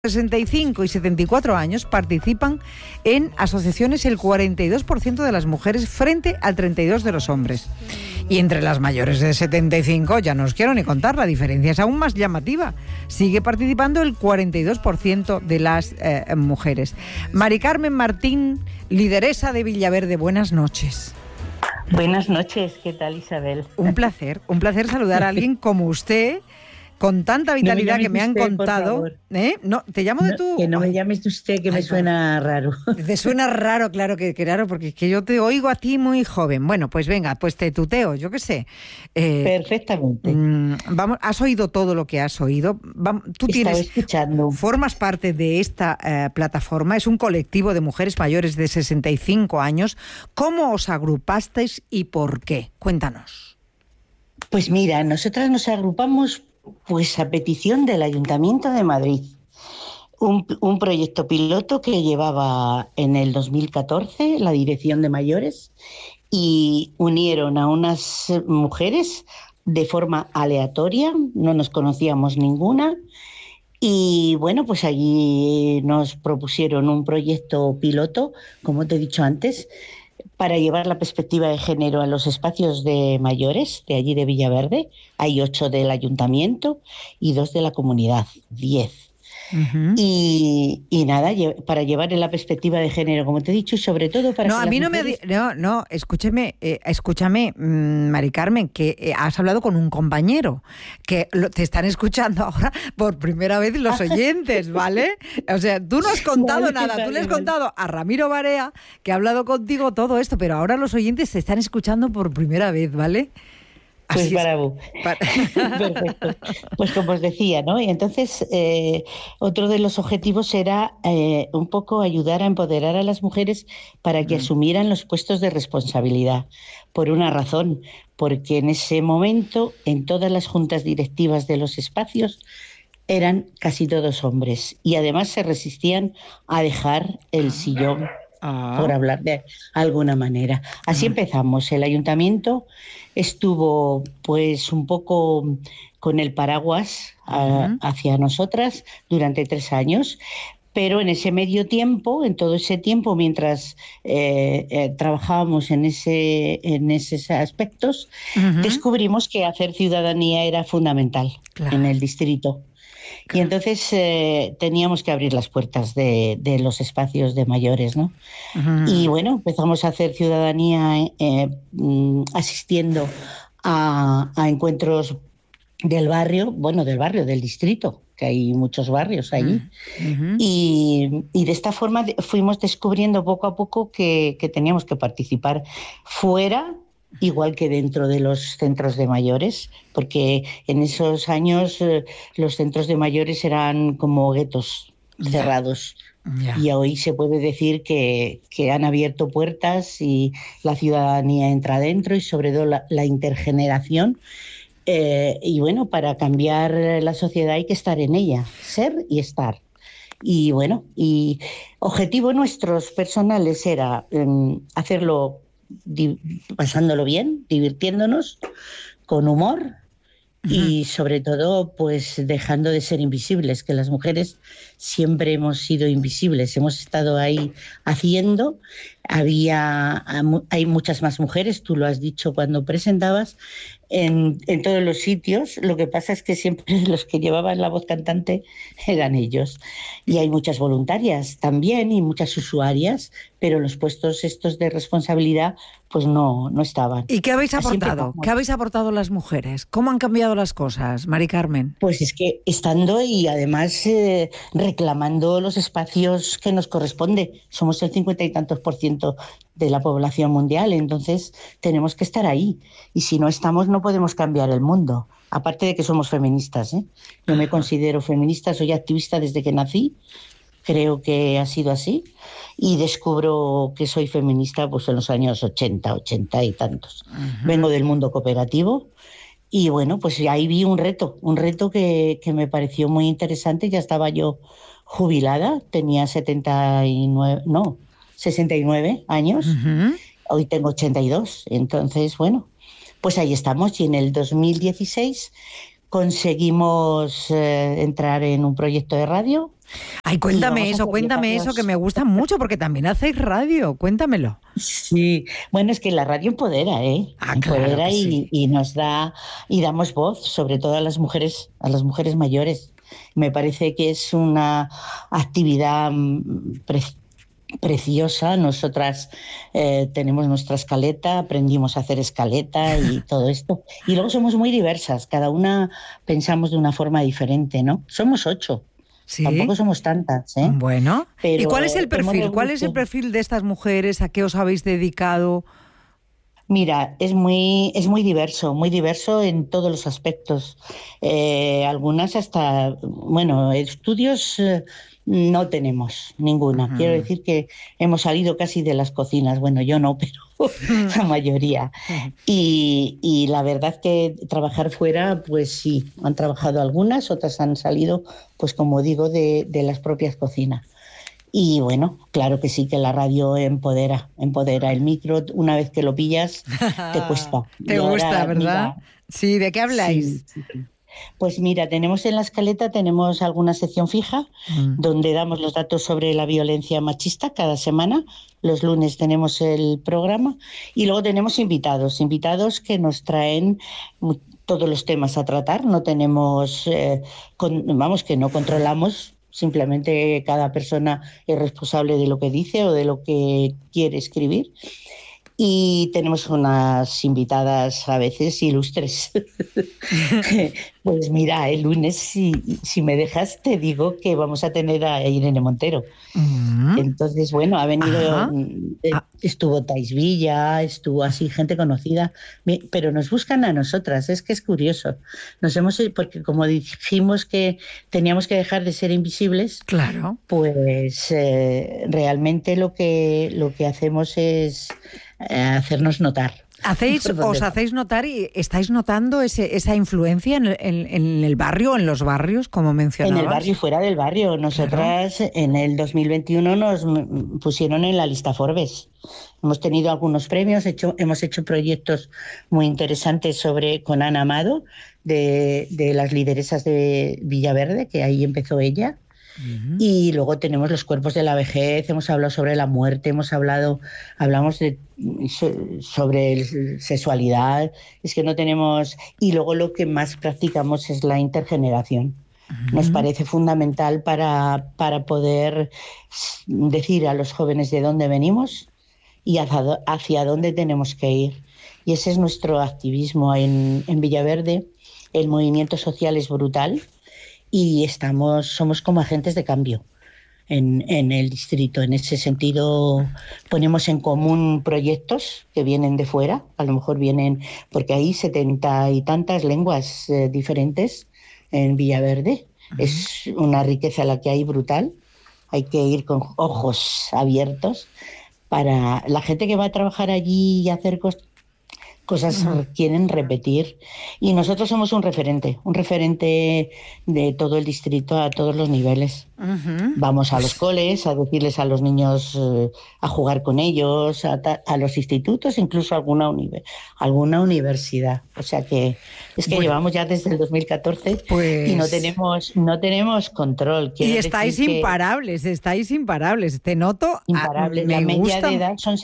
65 y 74 años participan en asociaciones el 42% de las mujeres frente al 32% de los hombres. Y entre las mayores de 75, ya no os quiero ni contar, la diferencia es aún más llamativa. Sigue participando el 42% de las mujeres. Mari Carmen Martín, lideresa de Villaverde, buenas noches. Buenas noches, ¿qué tal, Isabel? Un placer saludar a alguien como usted, con tanta vitalidad que me han contado. No, te llamo de tú. Que no me llames de usted, que me suena raro. Te suena raro, claro que raro, porque es que yo te oigo a ti muy joven. Bueno, pues venga, pues te tuteo, yo qué sé. Perfectamente. Vamos, has oído todo lo que has oído. Tú escuchando. Formas parte de esta plataforma, es un colectivo de mujeres mayores de 65 años. ¿Cómo os agrupasteis y por qué? Cuéntanos. Pues mira, nosotras nos agrupamos pues a petición del Ayuntamiento de Madrid. Un proyecto piloto que llevaba en el 2014 la Dirección de Mayores y unieron a unas mujeres de forma aleatoria, no nos conocíamos ninguna, y bueno, pues allí nos propusieron un proyecto piloto, como te he dicho antes, para llevar la perspectiva de género a los espacios de mayores de allí de Villaverde. Hay 8 del ayuntamiento y 2 de la comunidad, 10. Uh-huh. Y nada, para llevar en la perspectiva de género, como te he dicho, y sobre todo para que escúchame, Mari Carmen, que has hablado con un compañero, que te están escuchando ahora por primera vez los oyentes, ¿vale? O sea, tú no has contado nada, tú le has contado a Ramiro Barea, que ha hablado contigo todo esto, pero ahora los oyentes te están escuchando por primera vez, ¿vale? Pues bravo. Perfecto. Pues como os decía, ¿no? Y entonces otro de los objetivos era un poco ayudar a empoderar a las mujeres para que asumieran los puestos de responsabilidad. Por una razón, porque en ese momento en todas las juntas directivas de los espacios eran casi todos hombres y además se resistían a dejar el sillón, por hablar de alguna manera. Así empezamos. El ayuntamiento estuvo pues un poco con el paraguas hacia nosotras durante 3 años, pero en ese medio tiempo, en todo ese tiempo, mientras trabajábamos en esos aspectos, descubrimos que hacer ciudadanía era fundamental en el distrito. Y entonces teníamos que abrir las puertas de los espacios de mayores, ¿no? Uh-huh. Y bueno, empezamos a hacer ciudadanía asistiendo a encuentros del barrio, del distrito, que hay muchos barrios allí. Uh-huh. Y de esta forma fuimos descubriendo poco a poco que teníamos que participar fuera, igual que dentro de los centros de mayores, porque en esos años los centros de mayores eran como guetos cerrados. Y hoy se puede decir que han abierto puertas y la ciudadanía entra dentro y sobre todo la intergeneración. Y bueno, para cambiar la sociedad hay que estar en ella, ser y estar. Y bueno, y objetivo nuestros personales era hacerlo pasándolo bien, divirtiéndonos, con humor y sobre todo pues dejando de ser invisibles, que las mujeres siempre hemos sido invisibles, hemos estado ahí haciendo, hay muchas más mujeres, tú lo has dicho cuando presentabas, en todos los sitios. Lo que pasa es que siempre los que llevaban la voz cantante eran ellos. Y hay muchas voluntarias también y muchas usuarias, pero los puestos estos de responsabilidad pues no estaban. ¿Y qué habéis aportado? ¿Qué habéis aportado las mujeres? ¿Cómo han cambiado las cosas, Mari Carmen? Pues es que estando y además reclamando los espacios que nos corresponde. Somos el 50 y tantos % de la población mundial, entonces tenemos que estar ahí. Y si no estamos, no podemos cambiar el mundo. Aparte de que somos feministas, ¿eh? Yo me considero feminista, soy activista desde que nací, creo que ha sido así, y descubro que soy feminista pues en los años 80 y tantos. Uh-huh. Vengo del mundo cooperativo y bueno, pues ahí vi un reto que me pareció muy interesante. Ya estaba yo jubilada, tenía 69 años, uh-huh. Hoy tengo 82, entonces bueno, pues ahí estamos. Y en el 2016 conseguimos entrar en un proyecto de radio. Ay, cuéntame eso, que me gusta mucho, porque también hacéis radio, cuéntamelo. Sí, bueno, es que la radio empodera, empodera, claro sí. y nos da, y damos voz, sobre todo a las mujeres mayores. Me parece que es una actividad preciosa. Nosotras tenemos nuestra escaleta, aprendimos a hacer escaleta y todo esto. Y luego somos muy diversas, cada una pensamos de una forma diferente, ¿no? Somos 8. ¿Sí? Tampoco somos tantas, ¿eh? Bueno, pero ¿y cuál es el perfil? ¿Cuál es el perfil de estas mujeres? ¿A qué os habéis dedicado? Mira, es muy diverso en todos los aspectos. Algunas hasta, bueno, estudios no tenemos ninguna. Uh-huh. Quiero decir que hemos salido casi de las cocinas. Bueno, yo no, pero la mayoría. Y la verdad que trabajar fuera, pues sí, han trabajado algunas, otras han salido, pues como digo, de las propias cocinas. Y bueno, claro que sí, que la radio empodera el micro. Una vez que lo pillas, te cuesta. Te gusta, ¿verdad? Mira, sí, ¿de qué habláis? Sí. Pues mira, tenemos en la escaleta, tenemos alguna sección fija donde damos los datos sobre la violencia machista cada semana. Los lunes tenemos el programa y luego tenemos invitados que nos traen todos los temas a tratar. No tenemos, que no controlamos. Simplemente cada persona es responsable de lo que dice o de lo que quiere escribir. Y tenemos unas invitadas a veces ilustres. Pues mira, el lunes, si me dejas, te digo que vamos a tener a Irene Montero. Uh-huh. Entonces, bueno, ha venido, estuvo Thais Villa, estuvo así gente conocida, pero nos buscan a nosotras, es que es curioso. Porque como dijimos que teníamos que dejar de ser invisibles, claro, pues realmente lo que hacemos es hacernos notar. ¿Os hacéis notar y estáis notando esa influencia en el barrio, en los barrios, como mencionabas? En el barrio y fuera del barrio. Nosotras, claro, en el 2021 nos pusieron en la lista Forbes. Hemos tenido algunos premios, hemos hecho proyectos muy interesantes con Ana Amado, de las lideresas de Villaverde, que ahí empezó ella. Uh-huh. Y luego tenemos los cuerpos de la vejez, hemos hablado sobre la muerte, hablamos sobre sexualidad, es que no tenemos. Y luego lo que más practicamos es la intergeneración. Uh-huh. Nos parece fundamental para poder decir a los jóvenes de dónde venimos y hacia dónde tenemos que ir. Y ese es nuestro activismo en Villaverde. El movimiento social es brutal. Y somos como agentes de cambio en el distrito. En ese sentido, ponemos en común proyectos que vienen de fuera, a lo mejor vienen, porque hay 70 y tantas lenguas diferentes en Villaverde. Uh-huh. Es una riqueza la que hay brutal. Hay que ir con ojos abiertos para la gente que va a trabajar allí y hacer cosas quieren repetir, y nosotros somos un referente de todo el distrito a todos los niveles. Uh-huh. Vamos a los coles a decirles a los niños, a jugar con ellos, a los institutos, incluso alguna universidad. O sea que es que llevamos ya desde el 2014 y no tenemos control. Y estáis imparables, te noto. Imparables. La media de edad son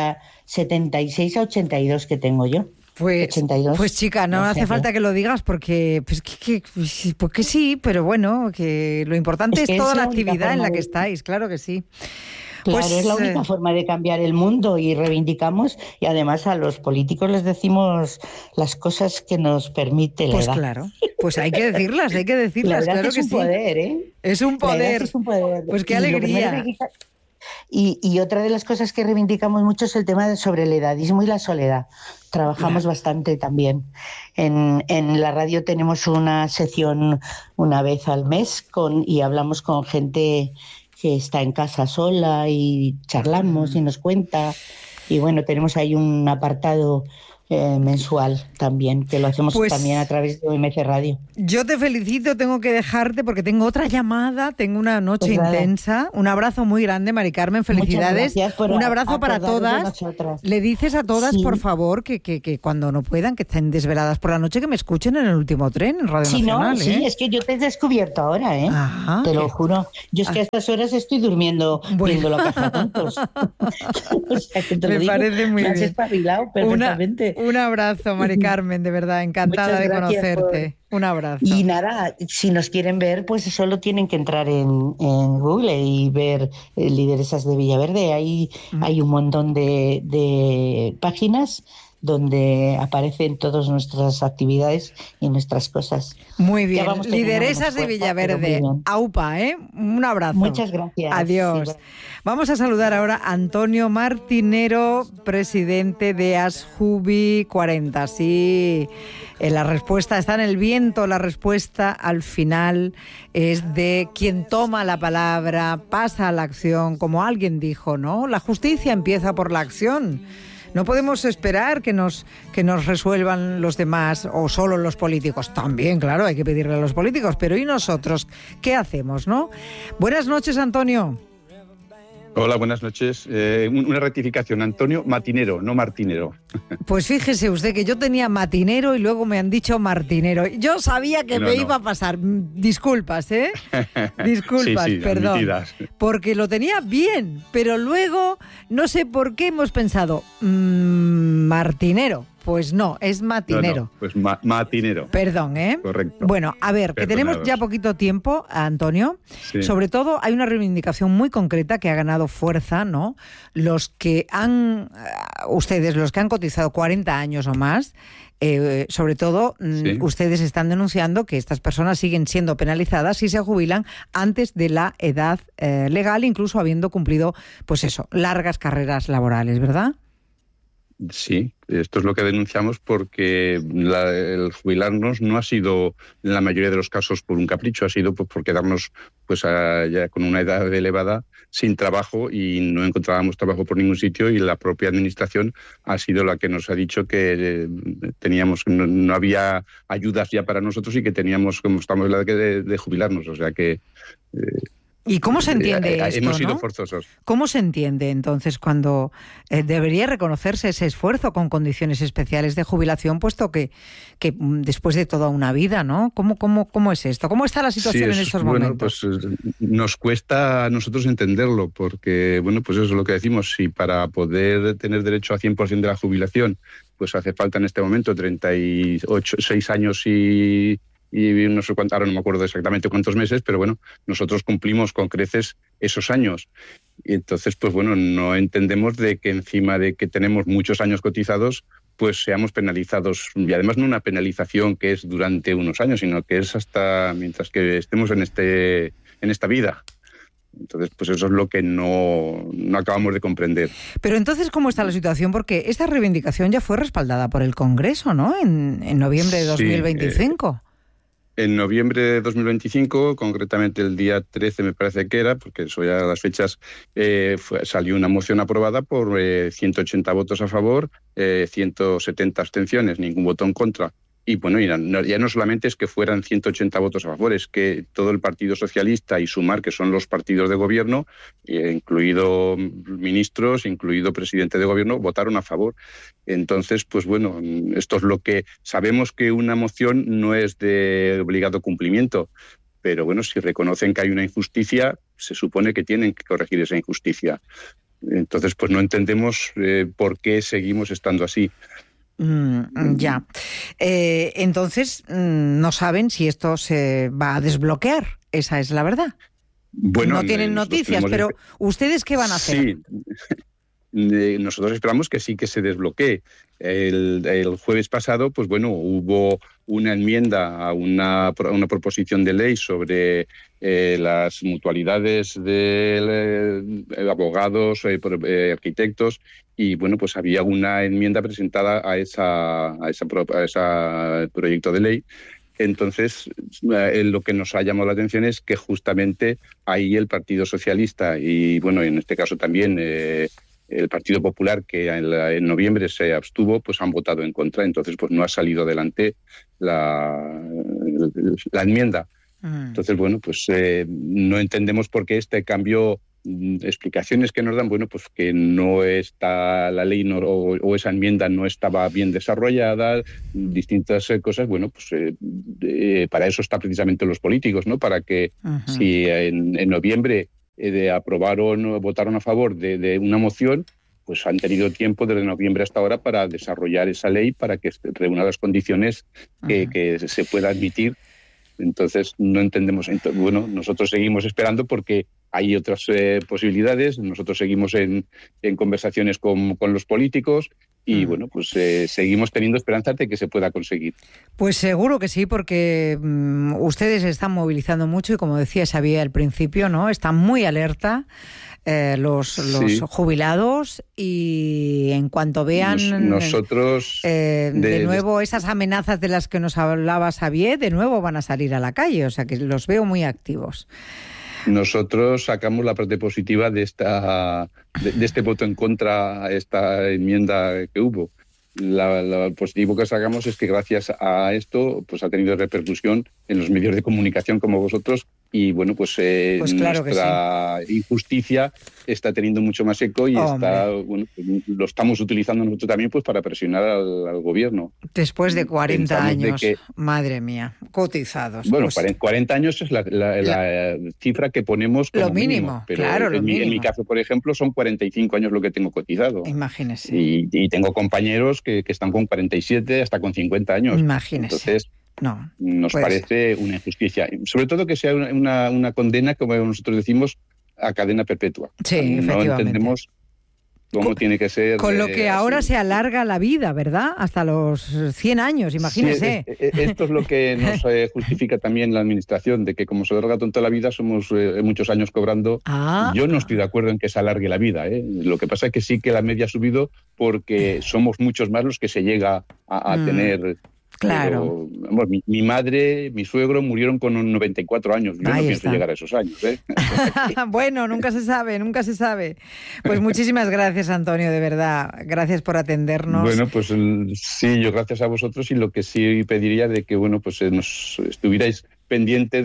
76 a 82 que tengo yo. Pues, 82. Pues chica, no hace falta que lo digas porque porque sí, pero bueno, que lo importante es toda la actividad en la que estáis, claro que sí. Claro, es la única forma de cambiar el mundo y reivindicamos, y además a los políticos les decimos las cosas que nos permite la edad. Pues claro, pues hay que decirlas, claro que es un sí. Poder, ¿eh? Es un poder. Pues qué alegría. Y otra de las cosas que reivindicamos mucho es el tema sobre el edadismo y la soledad. Trabajamos bastante también. En la radio tenemos una sección una vez al mes y hablamos con gente que está en casa sola y charlamos y nos cuenta. Y bueno, tenemos ahí un apartado mensual también, que lo hacemos Pues también a través de OMC Radio. yo te felicito, tengo que dejarte porque tengo otra llamada, tengo una noche intensa. Un abrazo muy grande, Mari Carmen, felicidades. Un abrazo para todas. Le dices a todas, por favor, que cuando no puedan, que estén desveladas por la noche, que me escuchen en el último tren en Radio Nacional. Sí, es que yo te he descubierto ahora, Ajá, te lo juro. Yo es que a estas horas estoy durmiendo viendo la Caja de Tontos. O sea, que te lo digo, parece muy bien. Me has espabilado perfectamente. Un abrazo, Mari Carmen, de verdad, encantada de conocerte. Un abrazo. Y nada, si nos quieren ver, pues solo tienen que entrar en Google y ver Lideresas de Villaverde. Hay un montón de páginas donde aparecen todas nuestras actividades y nuestras cosas. Muy bien, Lideresas de Villaverde, AUPA, un abrazo. Muchas gracias. Adiós. Sí, vamos a saludar ahora a Antonio Martinero, presidente de Asjubi 40. Sí, la respuesta está en el viento, la respuesta al final es de quien toma la palabra, pasa a la acción, como alguien dijo, ¿no? La justicia empieza por la acción. No podemos esperar que nos resuelvan los demás o solo los políticos. También, claro, hay que pedirle a los políticos, pero ¿y nosotros qué hacemos, no? Buenas noches, Antonio. Hola, buenas noches. Una rectificación, Antonio Matinero, no Martinero. Pues fíjese usted que yo tenía Matinero y luego me han dicho Martinero. Yo sabía que me iba a pasar. Disculpas, ¿eh? Disculpas, sí, perdón. Admitidas. Porque lo tenía bien, pero luego no sé por qué hemos pensado Martinero. Pues no, es Matinero. No, pues Matinero. Perdón, ¿eh? Correcto. Bueno, a ver, que tenemos ya poquito tiempo, Antonio. Sí. Sobre todo hay una reivindicación muy concreta que ha ganado fuerza, ¿no? Ustedes, los que han cotizado 40 años o más, sobre todo, ustedes están denunciando que estas personas siguen siendo penalizadas si se jubilan antes de la edad legal, incluso habiendo cumplido, pues eso, largas carreras laborales, ¿verdad? Sí, esto es lo que denunciamos porque el jubilarnos no ha sido, en la mayoría de los casos, por un capricho, ha sido pues, por quedarnos pues, ya con una edad elevada sin trabajo y no encontrábamos trabajo por ningún sitio y la propia administración ha sido la que nos ha dicho que no había ayudas ya para nosotros y que teníamos, como estamos en la edad de jubilarnos, o sea que... ¿Y cómo se entiende esto? Hemos sido forzosos. ¿Cómo se entiende entonces cuando debería reconocerse ese esfuerzo con condiciones especiales de jubilación, puesto que después de toda una vida, ¿no? ¿Cómo es esto? ¿Cómo está la situación en estos momentos? Pues nos cuesta a nosotros entenderlo, porque, bueno, pues eso es lo que decimos. Si para poder tener derecho a 100% de la jubilación, pues hace falta en este momento 6 años y no sé cuánto, ahora no me acuerdo exactamente cuántos meses, pero bueno, nosotros cumplimos con creces esos años. Y entonces, pues bueno, no entendemos de que encima de que tenemos muchos años cotizados, pues seamos penalizados. Y además no una penalización que es durante unos años, sino que es hasta mientras que estemos en esta vida. Entonces, pues eso es lo que no acabamos de comprender. Pero entonces, ¿cómo está la situación? Porque esta reivindicación ya fue respaldada por el Congreso, ¿no? En noviembre de 2025. En noviembre de 2025, concretamente el día 13 me parece que era, porque eso ya las fechas, salió una moción aprobada por 180 votos a favor, 170 abstenciones, ningún voto en contra. Y bueno, ya no solamente es que fueran 180 votos a favor, es que todo el Partido Socialista y Sumar, que son los partidos de gobierno, incluido ministros, incluido presidente de gobierno, votaron a favor. Entonces, pues bueno, esto es lo que sabemos, que una moción no es de obligado cumplimiento, pero bueno, si reconocen que hay una injusticia, se supone que tienen que corregir esa injusticia. Entonces, pues no entendemos por qué seguimos estando así. Ya. Entonces, no saben si esto se va a desbloquear. Esa es la verdad. Bueno, no tienen noticias, pero ¿ustedes qué van a hacer? Sí. Nosotros esperamos que sí que se desbloquee. El jueves pasado, pues bueno, hubo una enmienda a una proposición de ley sobre las mutualidades de abogados, arquitectos, y bueno, pues había una enmienda presentada a ese proyecto de ley. Entonces, lo que nos ha llamado la atención es que justamente ahí el Partido Socialista y, bueno, en este caso también el Partido Popular, que en noviembre se abstuvo, pues han votado en contra. Entonces, pues no ha salido adelante la enmienda. Entonces, bueno, pues no entendemos por qué este cambio. Explicaciones que nos dan, bueno, pues que no está la ley o esa enmienda no estaba bien desarrollada, distintas cosas. Bueno, pues para eso está precisamente los políticos, ¿no? Para que si en noviembre votaron a favor de una moción, pues han tenido tiempo desde noviembre hasta ahora para desarrollar esa ley, para que reúna las condiciones que se pueda admitir. Entonces no entendemos. Bueno, nosotros seguimos esperando porque hay otras posibilidades. Nosotros seguimos en conversaciones con los políticos y bueno, pues seguimos teniendo esperanzas de que se pueda conseguir. Pues seguro que sí, porque ustedes se están movilizando mucho y, como decía Xavier al principio, ¿no? Están muy alerta los jubilados, y en cuanto vean nosotros de nuevo esas amenazas de las que nos hablaba Xavier, de nuevo van a salir a la calle. O sea que los veo muy activos. Nosotros sacamos la parte positiva de este voto en contra a esta enmienda que hubo. Lo positivo que sacamos es que gracias a esto pues ha tenido repercusión en los medios de comunicación como vosotros, y bueno, pues claro, nuestra injusticia está teniendo mucho más eco y bueno, pues lo estamos utilizando nosotros también pues para presionar al gobierno. Después de 40 años, madre mía, cotizados. Bueno, pues 40 años es la cifra que ponemos como lo mínimo, pero claro, en mi caso, por ejemplo, son 45 años lo que tengo cotizado. Imagínese. Y tengo compañeros que están con 47 hasta con 50 años. Imagínese. Entonces, nos parece una injusticia. Sobre todo que sea una condena, como nosotros decimos, a cadena perpetua. Sí, efectivamente. No entendemos cómo tiene que ser. Con lo que ahora se alarga la vida, ¿verdad? Hasta los 100 años, imagínese. Sí, esto es lo que nos justifica también la Administración, de que como se alarga tanto la vida, somos muchos años cobrando. Yo no estoy de acuerdo en que se alargue la vida. Lo que pasa es que sí que la media ha subido porque somos muchos más los que se llega a tener. Claro. Pero, bueno, mi madre, mi suegro murieron con 94 años. Yo no pienso llegar a esos años. Bueno, nunca se sabe, nunca se sabe. Pues muchísimas gracias, Antonio, de verdad. Gracias por atendernos. Bueno, pues sí, yo gracias a vosotros, y lo que sí pediría de que, bueno, pues nos estuvierais pendiente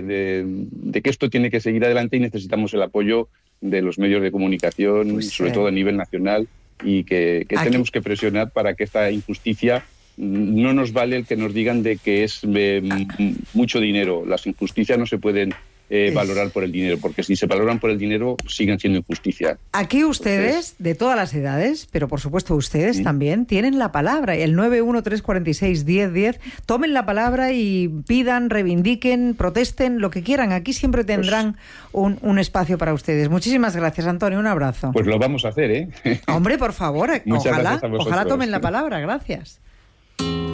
de que esto tiene que seguir adelante y necesitamos el apoyo de los medios de comunicación, pues, sobre todo a nivel nacional, y que tenemos que presionar para que esta injusticia. No nos vale el que nos digan de que es mucho dinero. Las injusticias no se pueden valorar por el dinero, porque si se valoran por el dinero siguen siendo injusticia. Aquí ustedes, de todas las edades, pero por supuesto ustedes también, tienen la palabra. El 913461010, tomen la palabra y pidan, reivindiquen, protesten, lo que quieran. Aquí siempre tendrán un espacio para ustedes. Muchísimas gracias, Antonio. Un abrazo. Pues lo vamos a hacer, ¿eh? Hombre, por favor. Ojalá tomen la palabra. Gracias.